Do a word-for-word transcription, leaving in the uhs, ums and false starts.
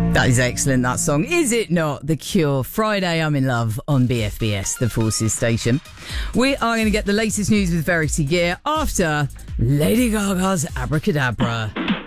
That is excellent, that song. Is it not? The Cure. Friday, I'm in love on B F B S, the Forces station. We are going to get the latest news with Verity Gear after Lady Gaga's Abracadabra.